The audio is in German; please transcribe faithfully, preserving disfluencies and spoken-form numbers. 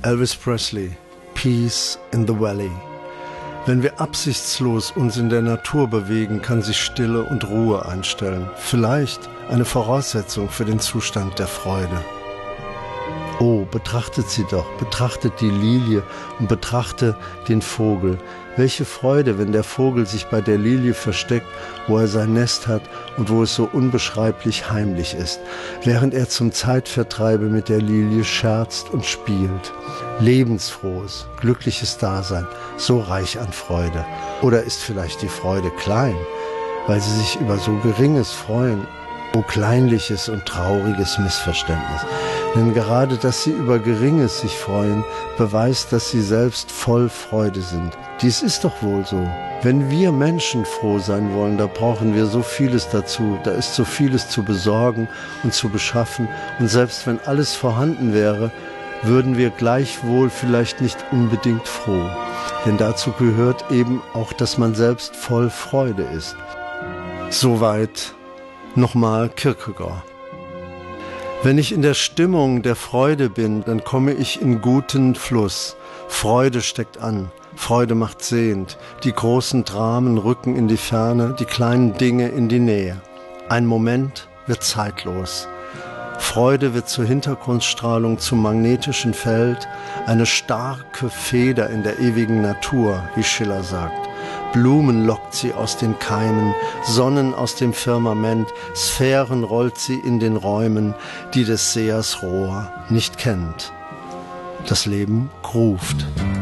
Elvis Presley, Peace in the Valley. Wenn wir absichtslos uns in der Natur bewegen, kann sich Stille und Ruhe einstellen. Vielleicht eine Voraussetzung für den Zustand der Freude. Oh, betrachtet sie doch, betrachtet die Lilie und betrachte den Vogel. Welche Freude, wenn der Vogel sich bei der Lilie versteckt, wo er sein Nest hat und wo es so unbeschreiblich heimlich ist, während er zum Zeitvertreibe mit der Lilie scherzt und spielt. Lebensfrohes, glückliches Dasein, so reich an Freude. Oder ist vielleicht die Freude klein, weil sie sich über so Geringes freuen? Oh, kleinliches und trauriges Missverständnis. Denn gerade, dass sie über Geringes sich freuen, beweist, dass sie selbst voll Freude sind. Dies ist doch wohl so. Wenn wir Menschen froh sein wollen, da brauchen wir so vieles dazu. Da ist so vieles zu besorgen und zu beschaffen. Und selbst wenn alles vorhanden wäre, würden wir gleichwohl vielleicht nicht unbedingt froh. Denn dazu gehört eben auch, dass man selbst voll Freude ist. Soweit nochmal Kierkegaard. Wenn ich in der Stimmung der Freude bin, dann komme ich in guten Fluss. Freude steckt an, Freude macht sehend. Die großen Dramen rücken in die Ferne, die kleinen Dinge in die Nähe. Ein Moment wird zeitlos. Freude wird zur Hintergrundstrahlung, zum magnetischen Feld, eine starke Feder in der ewigen Natur, wie Schiller sagt. Blumen lockt sie aus den Keimen, Sonnen aus dem Firmament, Sphären rollt sie in den Räumen, die des Sehers Rohr nicht kennt. Das Leben ruft.